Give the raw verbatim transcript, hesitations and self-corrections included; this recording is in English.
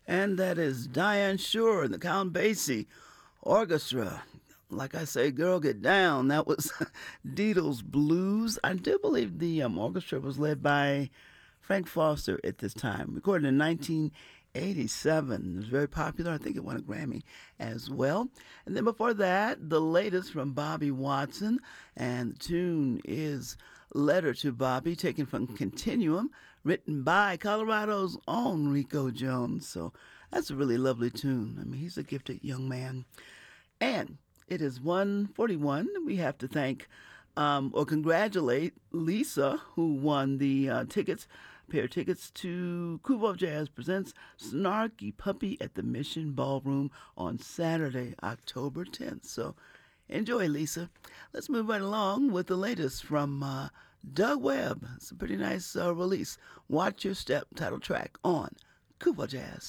And that is Diane Shore and the Count Basie Orchestra. Like I say, Girl Get Down. That was Deedle's Blues. I do believe the um, orchestra was led by Frank Foster at this time. Recorded in nineteen eighty-seven. It was very popular. I think it won a Grammy as well. And then before that, the latest from Bobby Watson. And the tune is Letter to Bobby, taken from Continuum, written by Colorado's own Rico Jones. So that's a really lovely tune. I mean, he's a gifted young man. And it is one forty-one. We have to thank um, or congratulate Lisa, who won the uh, tickets, pair of tickets to Kubo Jazz Presents Snarky Puppy at the Mission Ballroom on Saturday, October tenth. So enjoy, Lisa. Let's move right along with the latest from uh, Doug Webb. It's a pretty nice uh, release. Watch Your Step, title track on Kubo Jazz.